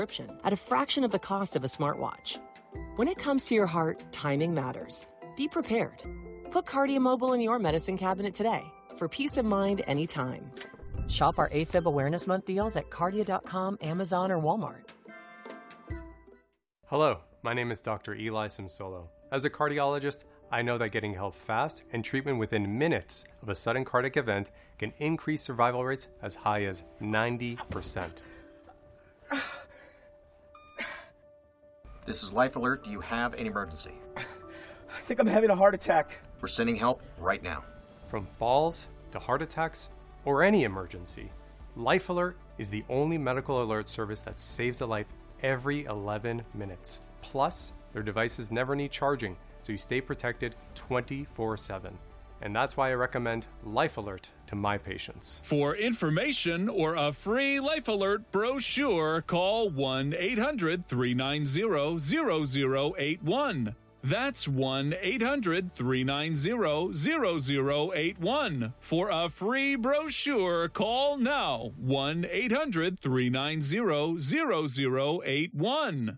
at a fraction of the cost of a smartwatch. When it comes to your heart, timing matters. Be prepared. Put KardiaMobile in your medicine cabinet today for peace of mind anytime. Shop our AFib Awareness Month deals at Kardia.com, Amazon, or Walmart. Hello, my name is Dr. Eli Simsolo. As a cardiologist, I know that getting help fast and treatment within minutes of a sudden cardiac event can increase survival rates as high as 90%. This is Life Alert. Do you have an emergency? I think I'm having a heart attack. We're sending help right now. From falls to heart attacks or any emergency, Life Alert is the only medical alert service that saves a life every 11 minutes. Plus, their devices never need charging, so you stay protected 24/7. And that's why I recommend Life Alert to my patients. For information or a free Life Alert brochure, call 1-800-390-0081. That's 1-800-390-0081. For a free brochure, call now. 1-800-390-0081.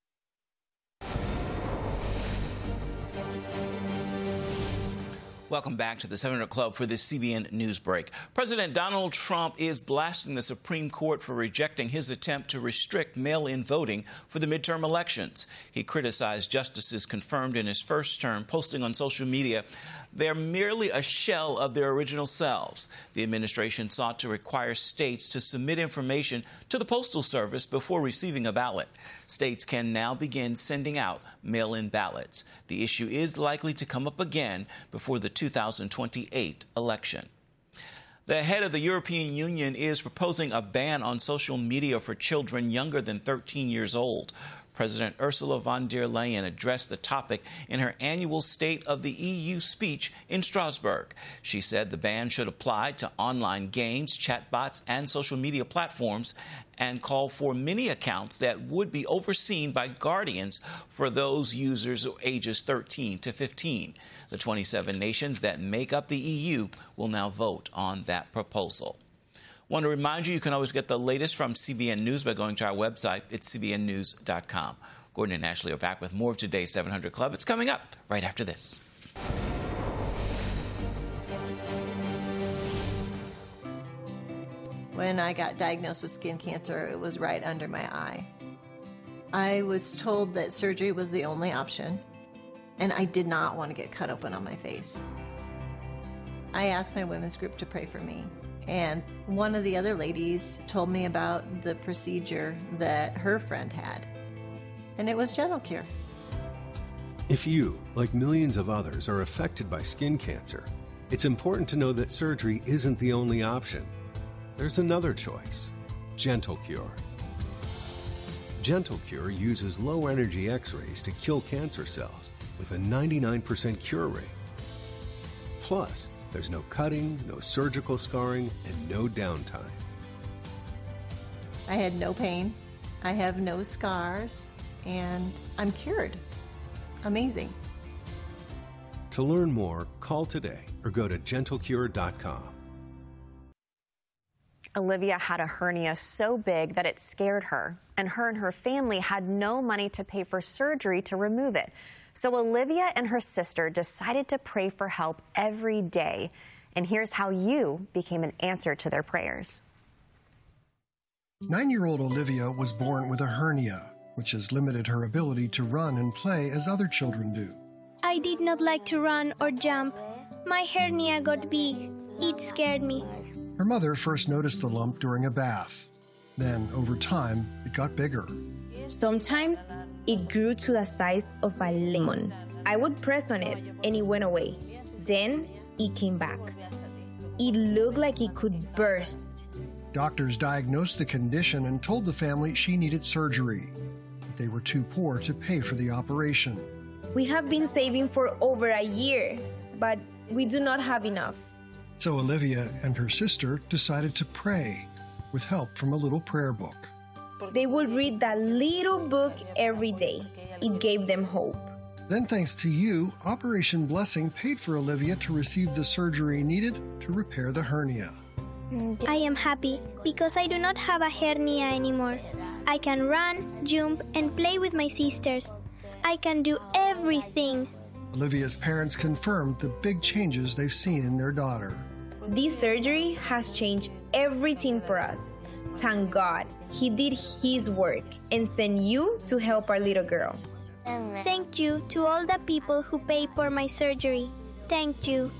Welcome back to the 700 Club for this CBN News Break. President Donald Trump is blasting the Supreme Court for rejecting his attempt to restrict mail-in voting for the midterm elections. He criticized justices confirmed in his first term, posting on social media, "They're merely a shell of their original selves." The administration sought to require states to submit information to the Postal Service before receiving a ballot. States can now begin sending out mail-in ballots. The issue is likely to come up again before the 2028 election. The head of the European Union is proposing a ban on social media for children younger than 13 years old. President Ursula von der Leyen addressed the topic in her annual State of the EU speech in Strasbourg. She said the ban should apply to online games, chatbots, and social media platforms, and called for many accounts that would be overseen by guardians for those users ages 13 to 15. The 27 nations that make up the EU will now vote on that proposal. Want to remind you, you can always get the latest from CBN News by going to our website. It's cbnnews.com. Gordon and Ashley are back with more of today's 700 Club. It's coming up right after this. When I got diagnosed with skin cancer, it was right under my eye. I was told that surgery was the only option, and I did not want to get cut open on my face. I asked my women's group to pray for me. And one of the other ladies told me about the procedure that her friend had. And it was Gentle Cure. If you, like millions of others, are affected by skin cancer, it's important to know that surgery isn't the only option. There's another choice, Gentle Cure. Gentle Cure uses low-energy X-rays to kill cancer cells with a 99% cure rate. Plus, there's no cutting, no surgical scarring, and no downtime. I had no pain. I have no scars, and I'm cured. Amazing. To learn more, call today or go to gentlecure.com. Olivia had a hernia so big that it scared her, and her family had no money to pay for surgery to remove it. So Olivia and her sister decided to pray for help every day. And here's how you became an answer to their prayers. 9-year-old Olivia was born with a hernia, which has limited her ability to run and play as other children do. I did not like to run or jump. My hernia got big. It scared me. Her mother first noticed the lump during a bath. Then, over time, it got bigger. Sometimes it grew to the size of a lemon. I would press on it and it went away. Then it came back. It looked like it could burst. Doctors diagnosed the condition and told the family she needed surgery. But they were too poor to pay for the operation. We have been saving for over a year, but we do not have enough. So Olivia and her sister decided to pray with help from a little prayer book. They would read that little book every day. It gave them hope. Then, thanks to you, Operation Blessing paid for Olivia to receive the surgery needed to repair the hernia. I am happy because I do not have a hernia anymore. I can run, jump, and play with my sisters. I can do everything. Olivia's parents confirmed the big changes they've seen in their daughter. This surgery has changed everything for us. Thank God, He did His work and sent you to help our little girl. Thank you to all the people who paid for my surgery. Thank you.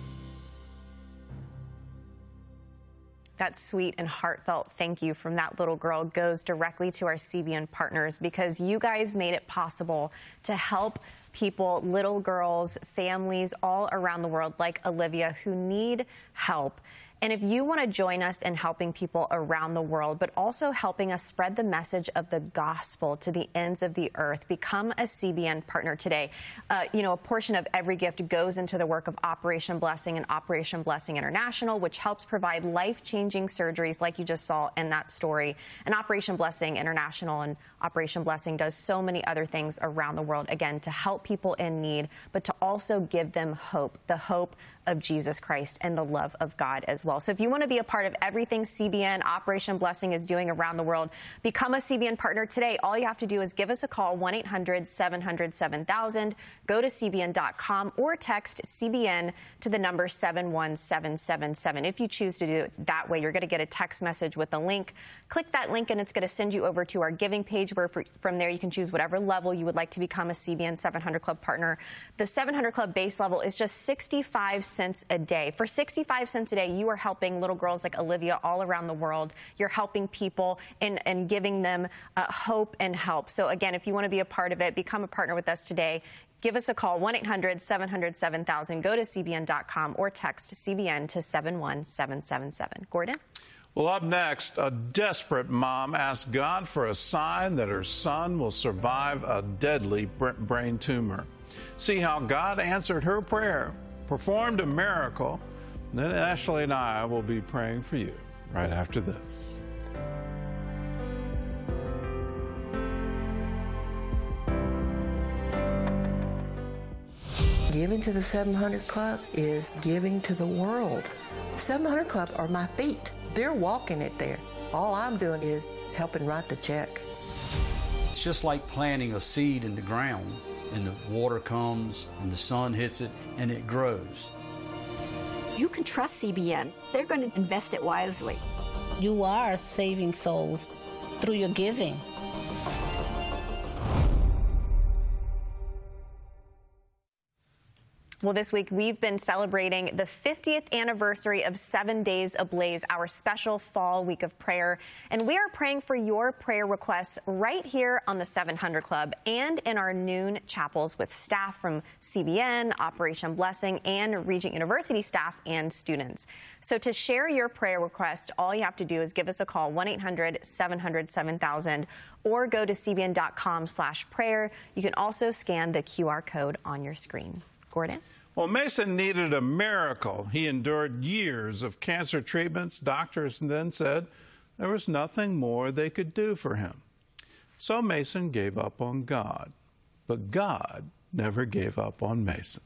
That sweet and heartfelt thank you from that little girl goes directly to our CBN partners, because you guys made it possible to help people, little girls, families all around the world like Olivia who need help. And if you want to join us in helping people around the world, but also helping us spread the message of the gospel to the ends of the earth, become a CBN partner today. A portion of every gift goes into the work of Operation Blessing and Operation Blessing International, which helps provide life-changing surgeries like you just saw in that story. And Operation Blessing International and Operation Blessing does so many other things around the world, again, to help people in need, but to also give them hope, the hope of Jesus Christ and the love of God as well. So if you want to be a part of everything CBN Operation Blessing is doing around the world, become a CBN partner today. All you have to do is give us a call, 1-800-700-7000. Go to CBN.com or text CBN to the number 71777. If you choose to do it that way, you're going to get a text message with a link. Click that link and it's going to send you over to our giving page, where from there you can choose whatever level you would like to become a CBN 700 Club partner. The 700 Club base level is just 65 cents a day. For 65 cents a day, you are helping little girls like Olivia all around the world. You're helping people and giving them hope and help. So again, if you want to be a part of it, become a partner with us today. Give us a call, 1-800-700-7000. Go to CBN.com or text CBN to 71777. Gordon? Well, up next, a desperate mom asks God for a sign that her son will survive a deadly brain tumor. See how God answered her prayer, performed a miracle. Then Ashley and I will be praying for you right after this. Giving to the 700 Club is giving to the world. 700 Club are my feet. They're walking it there. All I'm doing is helping write the check. It's just like planting a seed in the ground, and the water comes and the sun hits it and it grows. You can trust CBN. They're going to invest it wisely. You are saving souls through your giving. Well, this week we've been celebrating the 50th anniversary of 7 Days Ablaze, our special fall week of prayer. And we are praying for your prayer requests right here on the 700 Club and in our noon chapels with staff from CBN, Operation Blessing, and Regent University staff and students. So to share your prayer request, all you have to do is give us a call, 1-800-700-7000, or go to cbn.com/prayer. You can also scan the QR code on your screen. Gordon? Well, Mason needed a miracle. He endured years of cancer treatments. Doctors then said there was nothing more they could do for him. So Mason gave up on God. But God never gave up on Mason.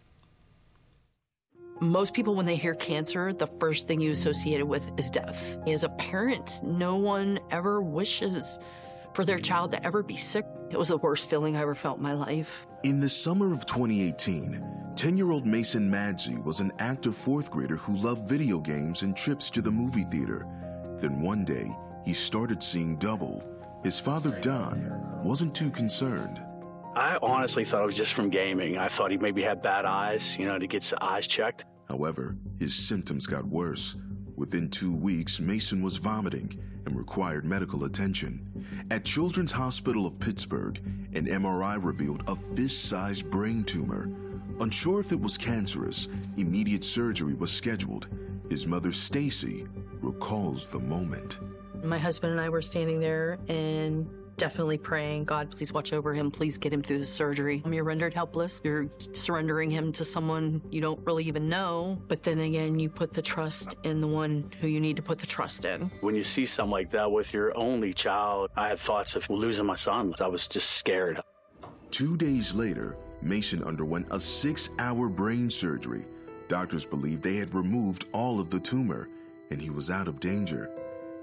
Most people, when they hear cancer, the first thing you associate it with is death. As a parent, no one ever wishes for their child to ever be sick. It was the worst feeling I ever felt in my life. In the summer of 2018, 10-year-old Mason Madsey was an active fourth grader who loved video games and trips to the movie theater. Then one day, he started seeing double. His father, Don, wasn't too concerned. I honestly thought it was just from gaming. I thought he maybe had bad eyes, to get his eyes checked. However, his symptoms got worse. Within 2 weeks, Mason was vomiting and required medical attention. At Children's Hospital of Pittsburgh, an MRI revealed a fist-sized brain tumor. Unsure if it was cancerous, immediate surgery was scheduled. His mother, Stacy, recalls the moment. My husband and I were standing there and definitely praying, God, please watch over him. Please get him through the surgery. You're rendered helpless. You're surrendering him to someone you don't really even know. But then again, you put the trust in the one who you need to put the trust in. When you see something like that with your only child, I had thoughts of losing my son. I was just scared. 2 days later, Mason underwent a 6-hour brain surgery. Doctors believed they had removed all of the tumor, and he was out of danger.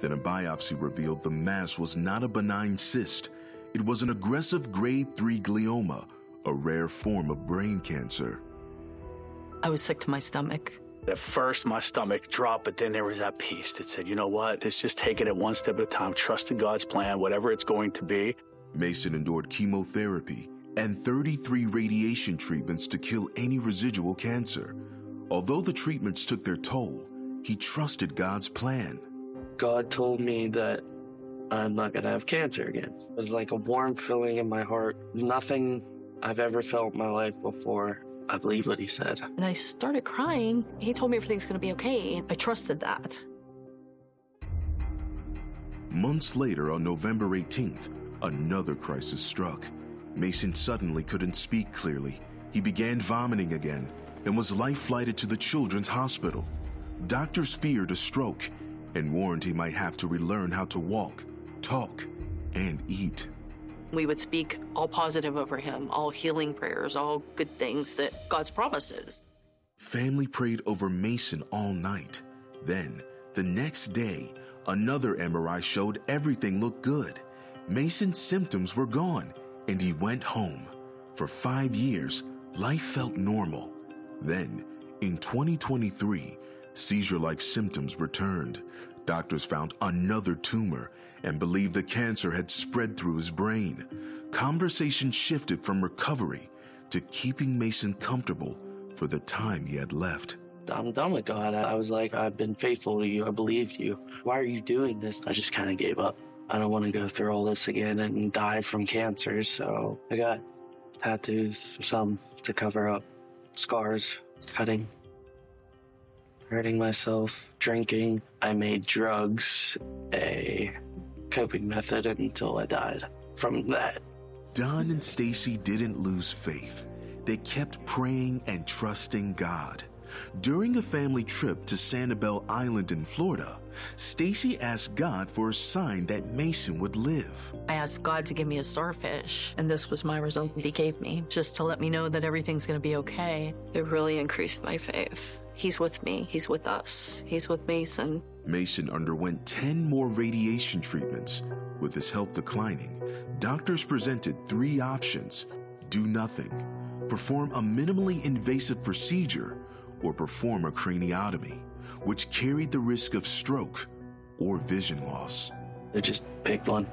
Then a biopsy revealed the mass was not a benign cyst. It was an aggressive grade 3 glioma, a rare form of brain cancer. I was sick to my stomach. At first, my stomach dropped, but then there was that peace that said, you know what, it's just taking it one step at a time, trusting God's plan, whatever it's going to be. Mason endured chemotherapy and 33 radiation treatments to kill any residual cancer. Although the treatments took their toll, he trusted God's plan. God told me that I'm not going to have cancer again. It was like a warm feeling in my heart. Nothing I've ever felt in my life before. I believe what he said. And I started crying. He told me everything's going to be okay, and I trusted that. Months later, on November 18th, another crisis struck. Mason suddenly couldn't speak clearly. He began vomiting again and was life-flighted to the Children's Hospital. Doctors feared a stroke and warned he might have to relearn how to walk, talk, and eat. We would speak all positive over him, all healing prayers, all good things that God's promises. Family prayed over Mason all night. Then, the next day, another MRI showed everything looked good. Mason's symptoms were gone, and he went home. For 5 years, life felt normal. Then, in 2023, seizure-like symptoms returned. Doctors found another tumor and believed the cancer had spread through his brain. Conversation shifted from recovery to keeping Mason comfortable for the time he had left. I'm done with God. I was like, I've been faithful to you. I believed you. Why are you doing this? I just kind of gave up. I don't want to go through all this again and die from cancer. So I got tattoos, some to cover up, scars, cutting, hurting myself, drinking. I made drugs a coping method until I died from that. Don and Stacy didn't lose faith. They kept praying and trusting God. During a family trip to Sanibel Island in Florida, Stacy asked God for a sign that Mason would live. I asked God to give me a starfish, and this was my result that he gave me, just to let me know that everything's going to be okay. It really increased my faith. He's with me. He's with us. He's with Mason. Mason underwent 10 more radiation treatments. With his health declining, doctors presented 3 options: do nothing, perform a minimally invasive procedure, or perform a craniotomy, which carried the risk of stroke or vision loss. I just picked one.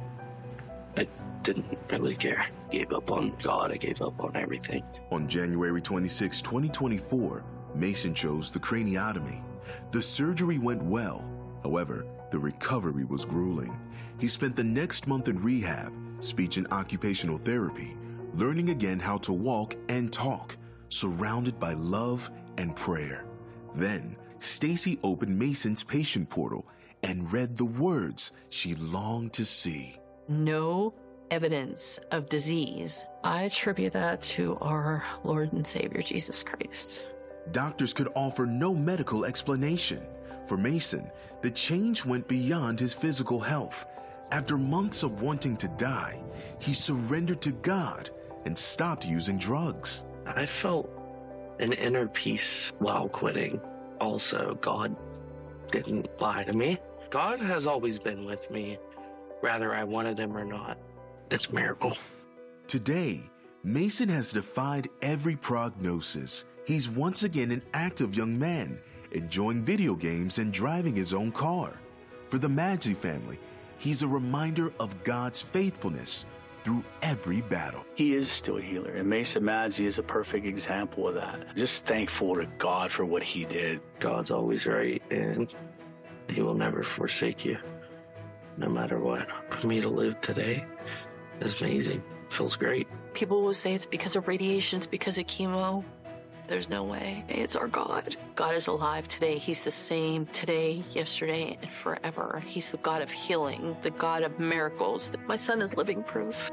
I didn't really care. Gave up on God. I gave up on everything. On January 26, 2024, Mason chose the craniotomy. The surgery went well. However, the recovery was grueling. He spent the next month in rehab, speech and occupational therapy, learning again how to walk and talk, surrounded by love and prayer. Then, Stacy opened Mason's patient portal and read the words she longed to see. No evidence of disease. I attribute that to our Lord and Savior, Jesus Christ. Doctors could offer no medical explanation. For Mason, the change went beyond his physical health. After months of wanting to die, he surrendered to God and stopped using drugs. I felt an inner peace while quitting. Also, God didn't lie to me. God has always been with me, whether I wanted him or not. It's a miracle. Today, Mason has defied every prognosis. He's once again an active young man, enjoying video games and driving his own car. For the Madzi family, he's a reminder of God's faithfulness through every battle. He is still a healer, and Mason Madzi is a perfect example of that. Just thankful to God for what he did. God's always right, and he will never forsake you, no matter what. For me to live today is amazing. It feels great. People will say it's because of radiation, it's because of chemo. There's no way. It's our God. God is alive today. He's the same today, yesterday, and forever. He's the God of healing, the God of miracles. My son is living proof.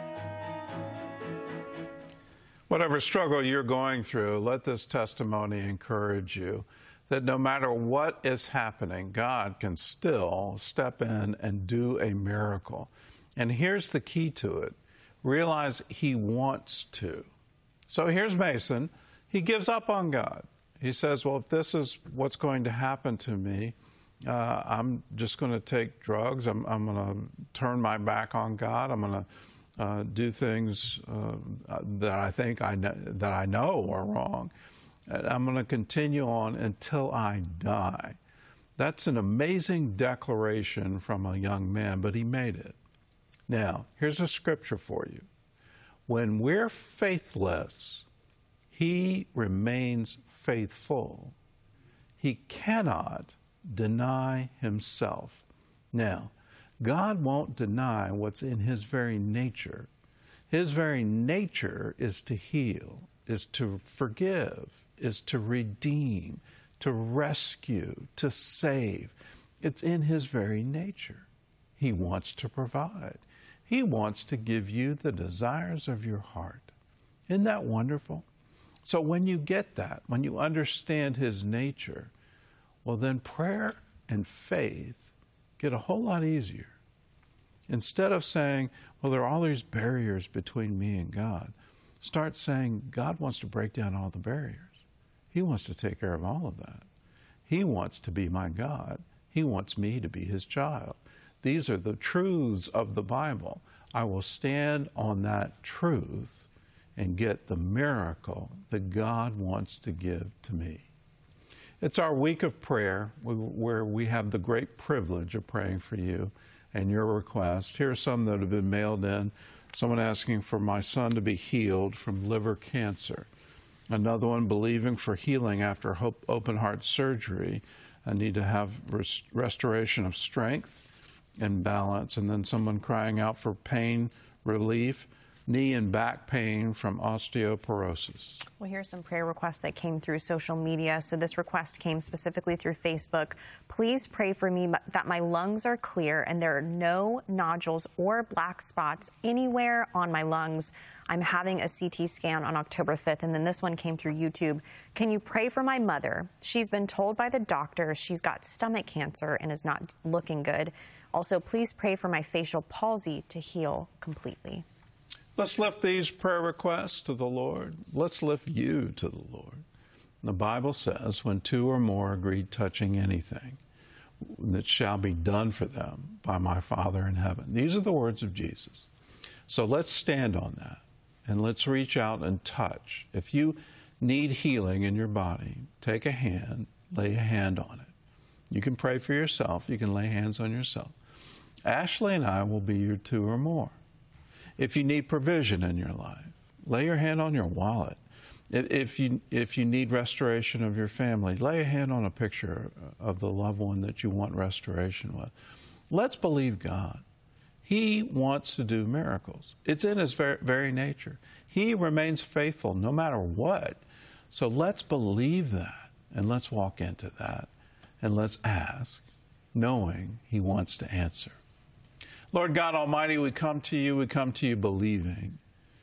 Whatever struggle you're going through, let this testimony encourage you that no matter what is happening, God can still step in and do a miracle. And here's the key to it. Realize he wants to. So here's Mason. He gives up on God. He says, well, if this is what's going to happen to me, I'm just going to take drugs. I'm going to turn my back on God. I'm going to do things that I think that I know are wrong. And I'm going to continue on until I die. That's an amazing declaration from a young man, but he made it. Now, here's a scripture for you. When we're faithless, he remains faithful. He cannot deny himself. Now, God won't deny what's in his very nature. His very nature is to heal, is to forgive, is to redeem, to rescue, to save. It's in his very nature. He wants to provide. He wants to give you the desires of your heart. Isn't that wonderful? So when you get that, when you understand his nature, well, then prayer and faith get a whole lot easier. Instead of saying, well, there are all these barriers between me and God, start saying, God wants to break down all the barriers. He wants to take care of all of that. He wants to be my God. He wants me to be his child. These are the truths of the Bible. I will stand on that truth and get the miracle that God wants to give to me. It's our week of prayer where we have the great privilege of praying for you and your requests. Here are some that have been mailed in. Someone asking for my son to be healed from liver cancer. Another one believing for healing after open heart surgery. I need to have restoration of strength and balance. And then someone crying out for pain relief, knee and back pain from osteoporosis. Well, here's some prayer requests that came through social media. So this request came specifically through Facebook. Please pray for me that my lungs are clear and there are no nodules or black spots anywhere on my lungs. I'm having a CT scan on October 5th. And then this one came through YouTube. Can you pray for my mother? She's been told by the doctor she's got stomach cancer and is not looking good. Also, please pray for my facial palsy to heal completely. Let's lift these prayer requests to the Lord. Let's lift you to the Lord. The Bible says, when two or more agree touching anything, that shall be done for them by my Father in heaven. These are the words of Jesus. So let's stand on that and let's reach out and touch. If you need healing in your body, take a hand, lay a hand on it. You can pray for yourself. You can lay hands on yourself. Ashley and I will be your two or more. If you need provision in your life, lay your hand on your wallet. If you need restoration of your family, lay a hand on a picture of the loved one that you want restoration with. Let's believe God. He wants to do miracles. It's in his very nature. He remains faithful no matter what. So let's believe that, and let's walk into that, and let's ask, knowing he wants to answer. Lord God Almighty, we come to you believing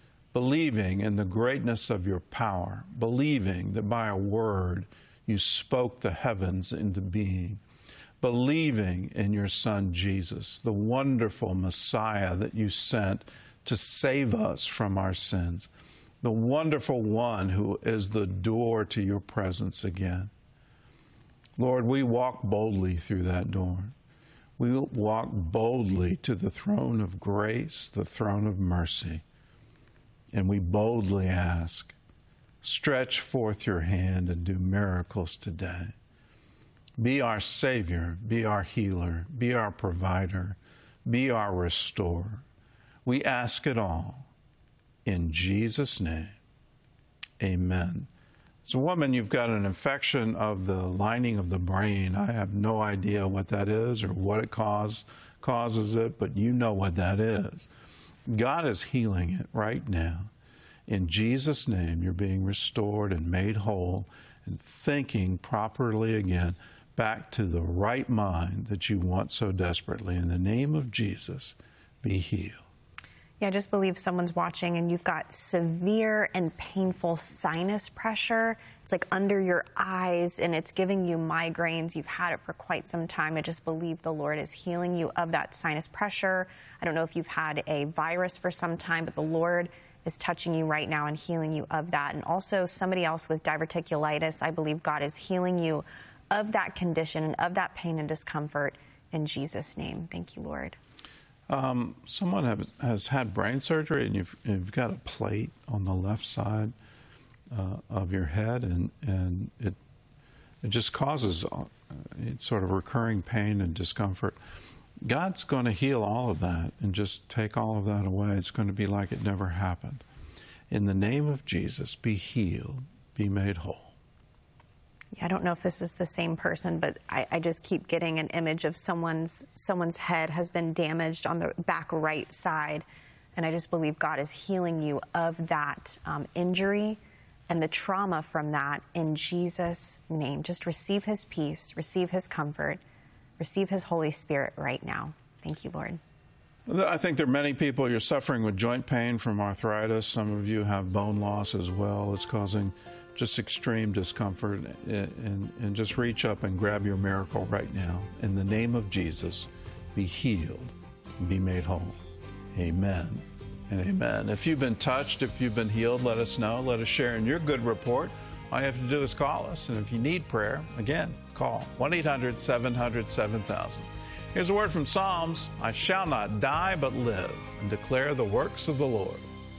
in the greatness of your power, believing that by a word you spoke the heavens into being, believing in your Son Jesus, the wonderful Messiah that you sent to save us from our sins, the wonderful one who is the door to your presence again. Lord, we walk boldly through that door. We will walk boldly to the throne of grace, the throne of mercy. And we boldly ask, stretch forth your hand and do miracles today. Be our Savior, be our healer, be our provider, be our restorer. We ask it all in Jesus' name. Amen. So, woman, you've got an infection of the lining of the brain. I have no idea what that is or what it causes it, but you know what that is. God is healing it right now. In Jesus' name, you're being restored and made whole and thinking properly again, back to the right mind that you want so desperately. In the name of Jesus, be healed. Yeah, I just believe someone's watching and you've got severe and painful sinus pressure. It's like under your eyes and it's giving you migraines. You've had it for quite some time. I just believe the Lord is healing you of that sinus pressure. I don't know if you've had a virus for some time, but the Lord is touching you right now and healing you of that. And also somebody else with diverticulitis, I believe God is healing you of that condition and of that pain and discomfort in Jesus' name. Thank you, Lord. Someone has had brain surgery, and you've got a plate on the left side of your head, and it just causes sort of recurring pain and discomfort. God's going to heal all of that and just take all of that away. It's going to be like it never happened. In the name of Jesus, be healed, be made whole. Yeah, I don't know if this is the same person, but I just keep getting an image of someone's head has been damaged on the back right side. And I just believe God is healing you of that injury and the trauma from that in Jesus' name. Just receive his peace, receive his comfort, receive his Holy Spirit right now. Thank you, Lord. I think there are many people, you're suffering with joint pain from arthritis. Some of you have bone loss as well. It's causing just extreme discomfort, and just reach up and grab your miracle right now. In the name of Jesus, be healed and be made whole. Amen and amen. If you've been touched, if you've been healed, let us know. Let us share in your good report. All you have to do is call us. And if you need prayer, again, call 1-800-700-7000. Here's a word from Psalms. I shall not die but live and declare the works of the Lord.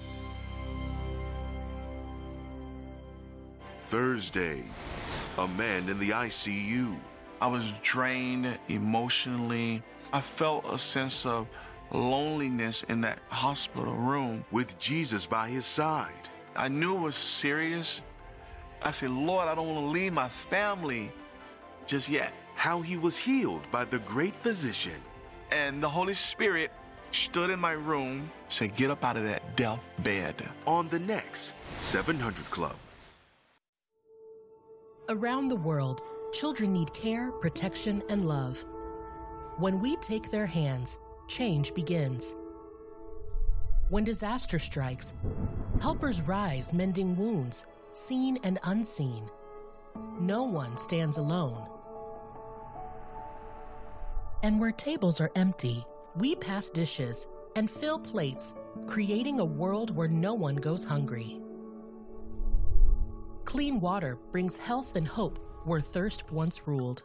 Thursday, a man in the ICU. I was drained emotionally. I felt a sense of loneliness in that hospital room. With Jesus by his side. I knew it was serious. I said, Lord, I don't want to leave my family just yet. How he was healed by the great physician. And the Holy Spirit stood in my room, said, get up out of that death bed. On the next 700 Club. Around the world, children need care, protection, and love. When we take their hands, change begins. When disaster strikes, helpers rise mending wounds, seen and unseen. No one stands alone. And where tables are empty, we pass dishes and fill plates, creating a world where no one goes hungry. Clean water brings health and hope where thirst once ruled.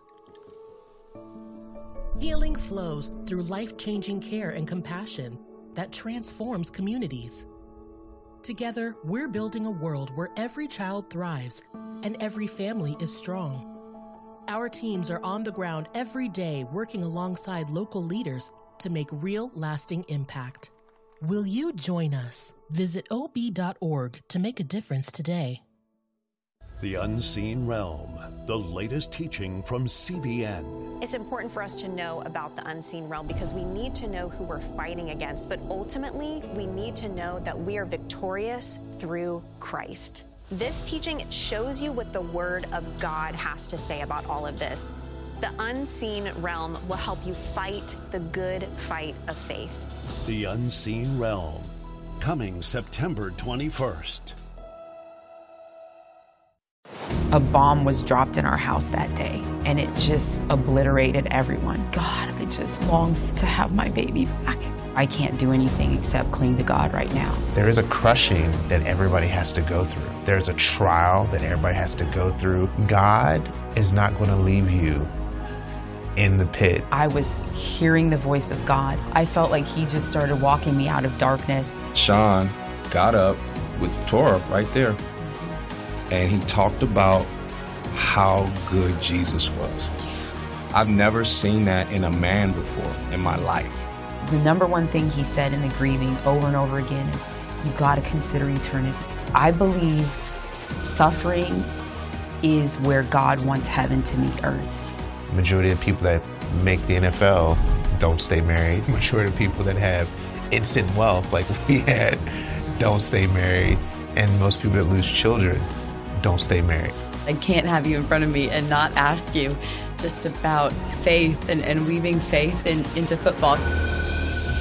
Healing flows through life-changing care and compassion that transforms communities. Together, we're building a world where every child thrives and every family is strong. Our teams are on the ground every day working alongside local leaders to make real, lasting impact. Will you join us? Visit ob.org to make a difference today. The Unseen Realm, the latest teaching from CBN. It's important for us to know about the unseen realm because we need to know who we're fighting against, but ultimately we need to know that we are victorious through Christ. This teaching shows you what the Word of God has to say about all of this. The unseen realm will help you fight the good fight of faith. The Unseen Realm, coming September 21st. A bomb was dropped in our house that day, and it just obliterated everyone. God, I just long to have my baby back. I can't do anything except cling to God right now. There is a crushing that everybody has to go through. There's a trial that everybody has to go through. God is not going to leave you in the pit. I was hearing the voice of God. I felt like he just started walking me out of darkness. Sean got up with Torah right there, and he talked about how good Jesus was. I've never seen that in a man before in my life. The number one thing he said in the grieving over and over again is, you got to consider eternity. I believe suffering is where God wants heaven to meet earth. Majority of people that make the NFL don't stay married. Majority of people that have instant wealth like we had don't stay married. And most people that lose children don't stay married. I can't have you in front of me and not ask you just about faith and weaving faith into football.